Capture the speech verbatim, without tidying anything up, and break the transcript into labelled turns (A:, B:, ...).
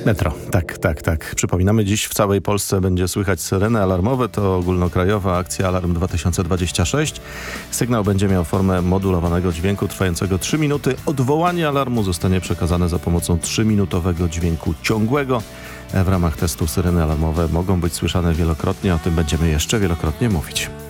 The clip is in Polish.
A: Metro, tak, tak, tak. Przypominamy, dziś w całej Polsce będzie słychać syreny alarmowe. To ogólnokrajowa akcja Alarm dwa tysiące dwadzieścia sześć. Sygnał będzie miał formę modulowanego dźwięku trwającego trzy minuty. Odwołanie alarmu zostanie przekazane za pomocą trzyminutowego dźwięku ciągłego. W ramach testu syreny alarmowe mogą być słyszane wielokrotnie. O tym będziemy jeszcze wielokrotnie mówić.